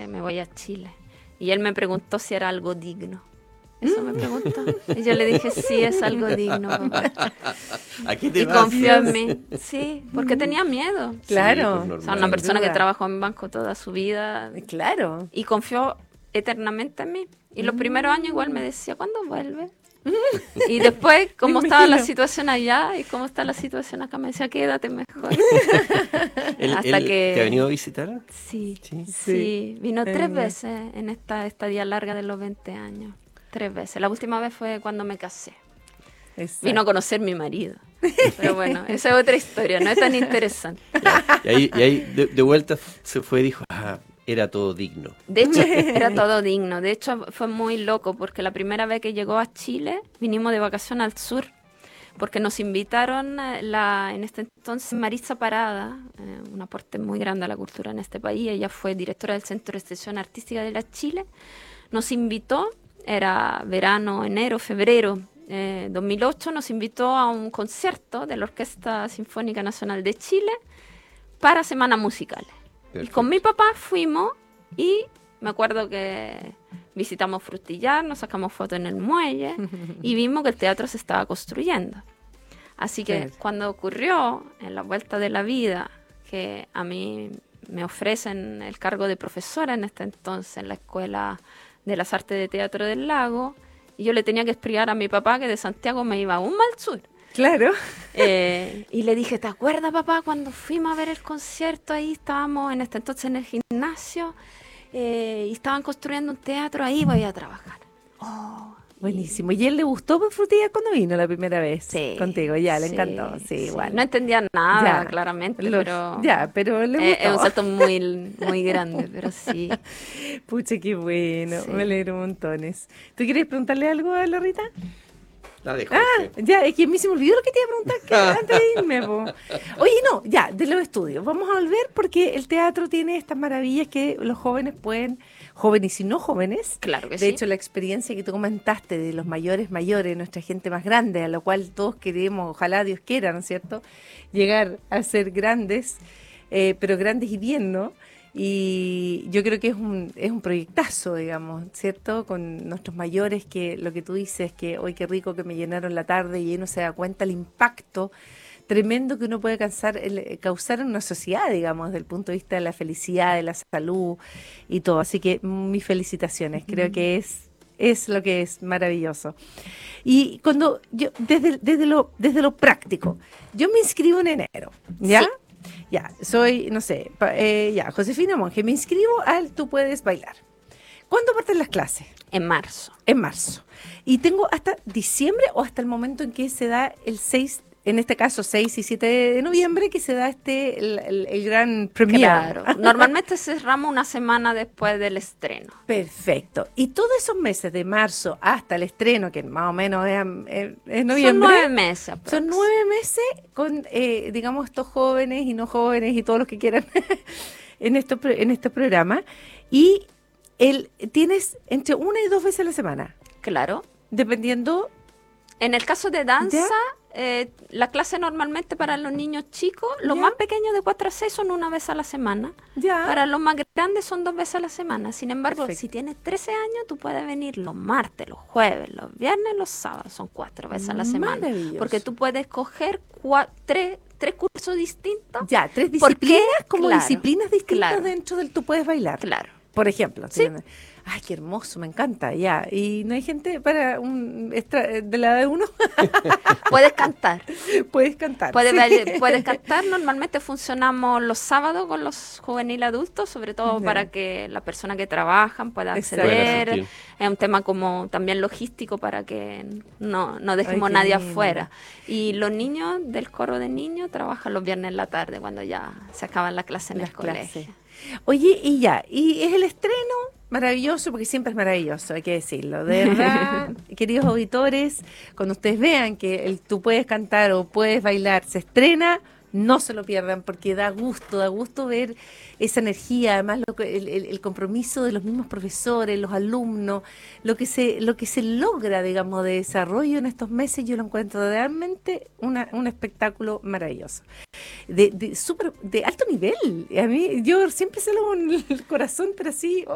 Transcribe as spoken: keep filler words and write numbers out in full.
que me voy a Chile. Y él me preguntó si era algo digno. Eso me preguntó. Y yo le dije, sí, es algo digno, papá. ¿A qué te Y vas? confió en mí. Sí, porque tenía miedo. Claro. Sí, pues, O sea, una normal. persona que duda. trabajó en banco toda su vida Claro. y confió eternamente en mí. Y los primeros años igual me decía, ¿cuándo vuelve? Y después, cómo Me estaba la imagino. situación allá y cómo está la situación acá, me decía, quédate mejor. ¿Él, Hasta él que- te ha venido a visitar? Sí, Sí. sí, Sí. vino tres Genial. veces en esta estadía larga de los veinte años. Tres veces. La última vez fue cuando me casé. Exacto. Vino a conocer mi marido. Pero bueno, esa es otra historia, no es tan interesante. Y ahí, y ahí de, de vuelta se fue y dijo, ah, era todo digno. De hecho, era todo digno. De hecho, fue muy loco porque la primera vez que llegó a Chile, vinimos de vacación al sur, porque nos invitaron, eh, la, en este entonces, Marisa Parada, eh, un aporte muy grande a la cultura en este país. Ella fue directora del Centro de Extensión Artística de la Chile. Nos invitó, era verano, enero, febrero, eh, dos mil ocho, nos invitó a un concierto de la Orquesta Sinfónica Nacional de Chile para Semanas Musicales. Y Perfecto. con mi papá fuimos y me acuerdo que visitamos Frutillar, nos sacamos fotos en el muelle y vimos que el teatro se estaba construyendo. Así que Claro. cuando ocurrió en la vuelta de la vida que a mí me ofrecen el cargo de profesora en este entonces en la Escuela de las Artes de Teatro del Lago, y yo le tenía que explicar a mi papá que de Santiago me iba aún más al sur. Claro. Eh, y le dije, ¿te acuerdas, papá, cuando fuimos a ver el concierto? Ahí estábamos en este entonces en el gimnasio eh, y estaban construyendo un teatro, ahí voy a trabajar. Oh, Buenísimo. ¿Y él le gustó pues, Frutillas cuando vino la primera vez? sí, Contigo, ya, le sí, encantó. Sí, sí. igual. No entendía nada, Ya, claramente, Lo- pero Ya, pero le eh, gustó. es un salto muy, muy grande, pero sí. Pucha, qué bueno. Sí. Me alegro montones. ¿Tú quieres preguntarle algo a la Rita? La de Ah, Jorge. ya, es que a mí se me olvidó lo que te iba a preguntar que antes de irme, po. Oye, no, ya, de los estudios. Vamos a volver porque el teatro tiene estas maravillas que los jóvenes pueden, jóvenes y no jóvenes. Claro que De sí. hecho, la experiencia que tú comentaste de los mayores mayores, nuestra gente más grande, a lo cual todos queremos, ojalá Dios quiera, ¿no es cierto?, llegar a ser grandes, eh, pero grandes y bien, ¿no? Y yo creo que es un, es un proyectazo, digamos, ¿cierto? Con nuestros mayores, que lo que tú dices, que hoy qué rico que me llenaron la tarde y uno se da cuenta el impacto tremendo que uno puede causar, el- causar en una sociedad, digamos, desde el punto de vista de la felicidad, de la salud y todo. Así que mis felicitaciones, creo que es, es lo que es maravilloso. Y cuando yo, desde, desde, lo, desde lo práctico, yo me inscribo en enero, ¿ya? Sí. Ya, soy, no sé, pa- eh, ya, Josefina Monge, me inscribo al Tú Puedes Bailar. ¿Cuándo parten las clases? En marzo. En marzo. Y tengo hasta diciembre o hasta el momento en que se da el seis, en este caso seis y siete de noviembre, que se da este el, el- el gran premiere. Claro. Normalmente cerramos una semana después del estreno. Perfecto. Y todos esos meses de marzo hasta el estreno, que más o menos es, es- es Son noviembre. nueve meses. aprox. Son nueve meses con, eh, digamos, estos jóvenes y no jóvenes y todos los que quieran en, esto, pro- en este programa. Y el, tienes entre una y dos veces a la semana, Claro. dependiendo. En el caso de danza, ¿Ya? eh, la clase normalmente para los niños chicos, los ¿Ya? más pequeños de cuatro a seis son una vez a la semana. Ya. Para los más grandes son dos veces a la semana. Sin embargo, Perfecto. si tienes trece años, tú puedes venir los martes, los jueves, los viernes, los sábados. Son cuatro veces a la semana. Maravilloso. Porque tú puedes coger cua- tres, tres cursos distintos. Ya, tres ¿Por disciplinas, qué? como Claro, disciplinas distintas claro. dentro del Tú Puedes Bailar. Claro. Por ejemplo. Sí. ¿sí? Ay, qué hermoso, me encanta, ya. Y no hay gente para un extra, de la edad de uno, Puedes cantar. puedes cantar. Puedes, sí. baile- puedes cantar. Normalmente funcionamos los sábados con los juvenil adultos, sobre todo Ya. para que la persona que trabajan pueda Exacto. Pueden acceder. asistir. Es un tema como también logístico para que no, no dejemos Ay, qué nadie lindo. afuera. Y los niños del coro de niños trabajan los viernes en la tarde cuando ya se acaban la clase en Las el colegio. clases. Oye, y ya, y es el estreno maravilloso, porque siempre es maravilloso, hay que decirlo. De verdad, queridos auditores, cuando ustedes vean que el Tú Puedes Cantar o Puedes Bailar se estrena, no se lo pierdan, porque da gusto, da gusto ver esa energía, además lo que- el, el- el compromiso de los mismos profesores, los alumnos, lo que se lo que se logra, digamos, de desarrollo en estos meses, yo lo encuentro realmente una, un espectáculo maravilloso. De, de, súper- de alto nivel. A mí, yo siempre salgo con el corazón, pero así,